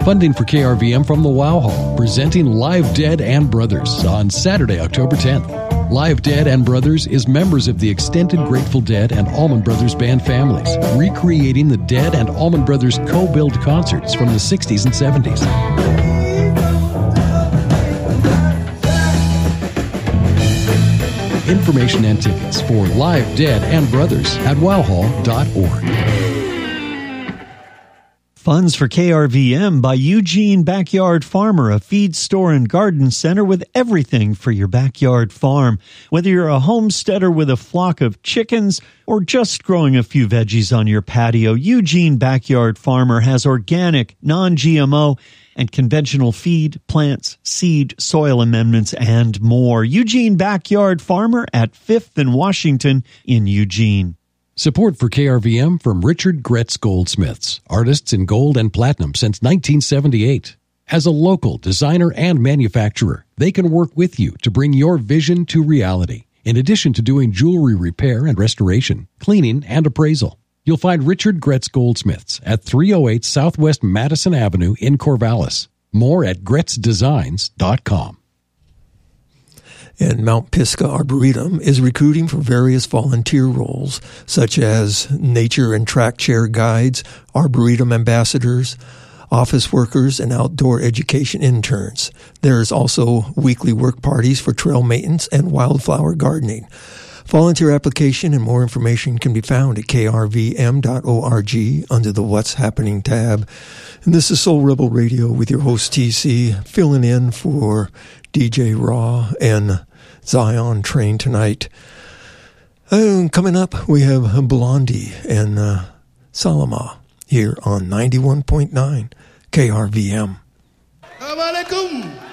Funding for KRVM from the Wow Hall, presenting Live Dead and Brothers on Saturday, October 10th. Live Dead and Brothers is members of the extended Grateful Dead and Allman Brothers band families, recreating the Dead and Allman Brothers co-billed concerts from the 60s and 70s. Information and tickets for Live Dead and Brothers at wowhall.org. Funds for KRVM by Eugene Backyard Farmer, a feed store and garden center with everything for your backyard farm. Whether you're a homesteader with a flock of chickens or just growing a few veggies on your patio, Eugene Backyard Farmer has organic, non-GMO, and conventional feed, plants, seed, soil amendments, and more. Eugene Backyard Farmer at 5th and Washington in Eugene. Support for KRVM from Richard Gretz Goldsmiths, artists in gold and platinum since 1978. As a local designer and manufacturer, they can work with you to bring your vision to reality. In addition to doing jewelry repair and restoration, cleaning, and appraisal. You'll find Richard Gretz Goldsmiths at 308 Southwest Madison Avenue in Corvallis. More at gretzdesigns.com. And Mount Pisgah Arboretum is recruiting for various volunteer roles, such as nature and track chair guides, arboretum ambassadors, office workers, and outdoor education interns. There's also weekly work parties for trail maintenance and wildflower gardening. Volunteer application and more information can be found at krvm.org under the What's Happening tab. And this is Soul Rebel Radio with your host TC, filling in for DJ Raw and Zion Train tonight. Coming up, we have Blondie and Salama here on 91.9 KRVM. Assalamu alaikum.